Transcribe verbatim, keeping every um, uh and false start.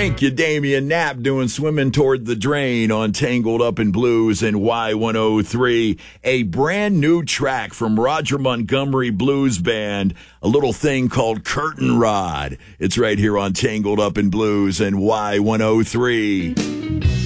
Thank you, Damian Knapp, doing Swimming Toward the Drain on Tangled Up in Blues and Y one oh three. A brand new track from Roger Montgomery Blues Band, a little thing called Curtain Rod. It's right here on Tangled Up in Blues and Y one oh three.